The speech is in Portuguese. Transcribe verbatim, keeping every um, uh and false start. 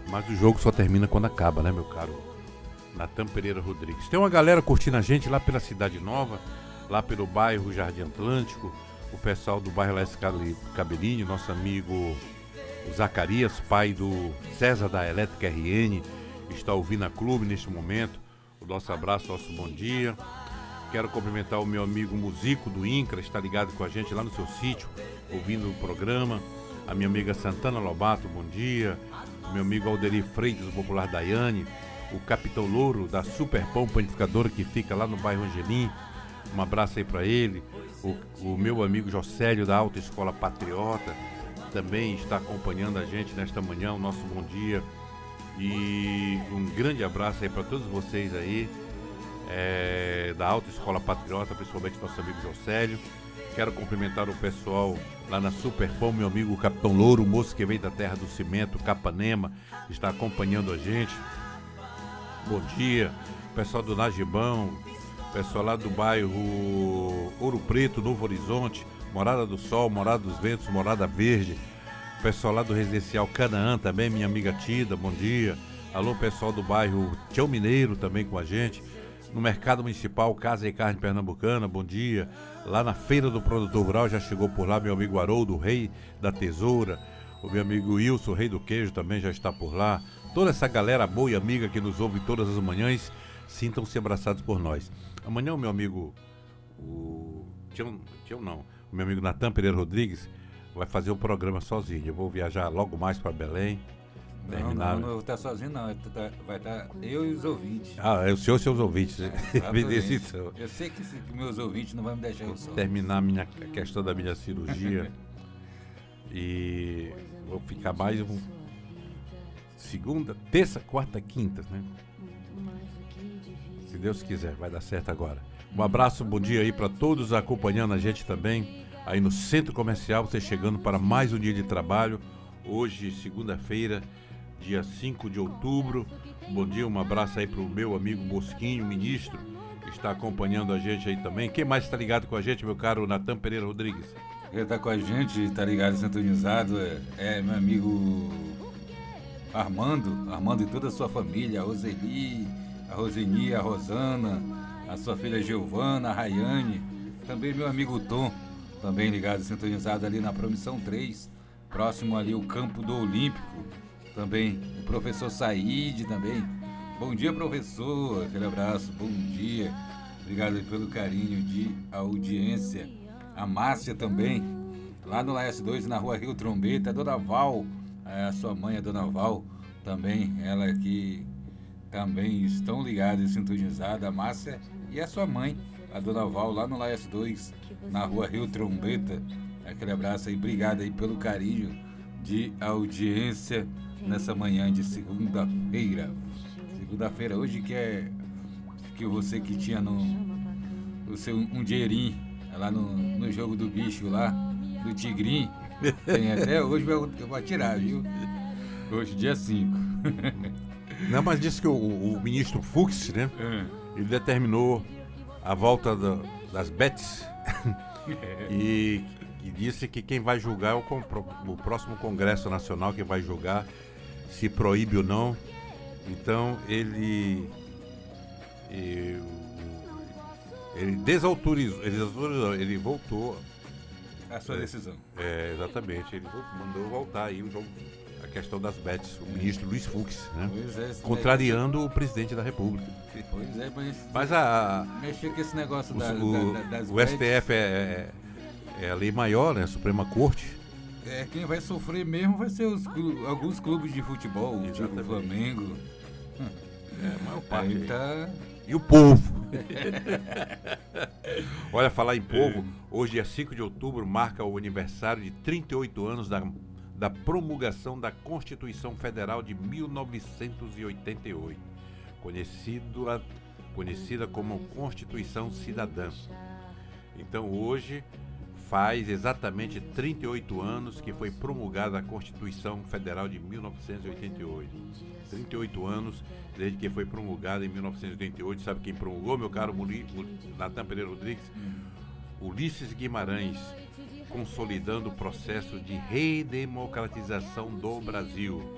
Mas o jogo só termina quando acaba, né, meu caro Natan Pereira Rodrigues. Tem uma galera curtindo a gente lá pela Cidade Nova, lá pelo bairro Jardim Atlântico, o pessoal do bairro Leste Cabelinho, nosso amigo o Zacarias, pai do César da Elétrica R N, está ouvindo a clube neste momento. O nosso abraço, nosso bom dia. Quero cumprimentar o meu amigo Musico do INCRA, está ligado com a gente lá no seu sítio, ouvindo o programa. A minha amiga Santana Lobato, bom dia. O meu amigo Alderi Freitas, do Popular Daiane. O Capitão Louro, da Super Pão Panificadora, que fica lá no bairro Angelim. Um abraço aí para ele. O, o meu amigo Jocélio, da Alta Escola Patriota, também está acompanhando a gente nesta manhã. O nosso bom dia. E um grande abraço aí para todos vocês aí. É, da Alta Escola Patriota, principalmente nosso amigo Jocélio. Quero cumprimentar o pessoal lá na Superpão, meu amigo Capitão Louro, o moço que veio da terra do cimento, Capanema, está acompanhando a gente. Bom dia, pessoal do Najibão, pessoal lá do bairro Ouro Preto, Novo Horizonte, Morada do Sol, Morada dos Ventos, Morada Verde, pessoal lá do Residencial Canaã também, minha amiga Tida, bom dia. Alô, pessoal do bairro Tião Mineiro também com a gente. No Mercado Municipal, Casa e Carne Pernambucana, bom dia. Lá na Feira do Produtor Rural, já chegou por lá meu amigo Haroldo, rei da tesoura. O meu amigo Wilson, rei do queijo, também já está por lá. Toda essa galera boa e amiga que nos ouve todas as manhãs, sintam-se abraçados por nós. Amanhã o meu amigo, o Tião, Tião não, o meu amigo Natan Pereira Rodrigues vai fazer o programa sozinho. Eu vou viajar logo mais para Belém. Não, não, não vou estar sozinho não, vai estar eu e os ouvintes. Ah, é o senhor e seus ouvintes. Eu sei que, que meus ouvintes não vão me deixar eu só. Terminar a, minha, a questão da minha cirurgia e vou ficar mais um, segunda, terça, quarta, quinta, né? Se Deus quiser, vai dar certo agora. Um abraço, bom dia aí para todos acompanhando a gente também aí no Centro Comercial, você chegando para mais um dia de trabalho. Hoje, segunda-feira, dia cinco de outubro. Bom dia, um abraço aí pro meu amigo Mosquinho, ministro, que está acompanhando a gente aí também. Quem mais está ligado com a gente, meu caro Natan Pereira Rodrigues? Quem está com a gente, está ligado, sintonizado, é, é meu amigo Armando, Armando e toda a sua família, a Roseli, a Roseni, a Rosana, a sua filha Giovana, a Rayane, também meu amigo Tom, também ligado, sintonizado ali na Promissão três, próximo ali o campo do Olímpico. Também o professor Said também. Bom dia, professor. Aquele abraço, bom dia. Obrigado pelo carinho de audiência. A Márcia também, lá no L S dois, na rua Rio Trombeta. A Dona Val, a sua mãe, a Dona Val, também, ela aqui também estão ligadas e sintonizadas. A Márcia e a sua mãe, a Dona Val, lá no L S dois, na rua Rio Trombeta. Aquele abraço aí, obrigado aí pelo carinho de audiência nessa manhã de segunda-feira. Segunda-feira, hoje que é que você que tinha no, o seu um dinheirinho lá no, no jogo do bicho lá, do Tigrinho, tem até hoje eu vou tirar, viu? Hoje, dia cinco. Não, mas disse que o, o ministro Fux, né? É. Ele determinou a volta da, das bets e, e disse que quem vai julgar é o, o próximo Congresso Nacional, que vai julgar se proíbe ou não. Então ele ele, ele desautorizou, ele, desautorizou, ele voltou a sua decisão. É, exatamente, ele mandou voltar aí o jogo, a questão das bets, o é. ministro Luiz Fux, né? Pois é, contrariando o presidente da República. Pois é, mas, mas a mexer com esse negócio o, da, o, da, das o bets. S T F é, é a lei maior, né? A Suprema Corte. É, quem vai sofrer mesmo vai ser os, alguns clubes de futebol, tipo o Flamengo. É, a maior parte. Aí tá... E o povo. Olha, falar em povo, hoje, dia cinco de outubro, marca o aniversário de trinta e oito anos da, da promulgação da Constituição Federal de mil novecentos e oitenta e oito, conhecido, conhecida como Constituição Cidadã. Então, hoje faz exatamente trinta e oito anos que foi promulgada a Constituição Federal de mil novecentos e oitenta e oito. trinta e oito anos desde que foi promulgada em mil novecentos e oitenta e oito. Sabe quem promulgou, meu caro Natan Pereira Rodrigues? Hum. Ulisses Guimarães, consolidando o processo de redemocratização do Brasil.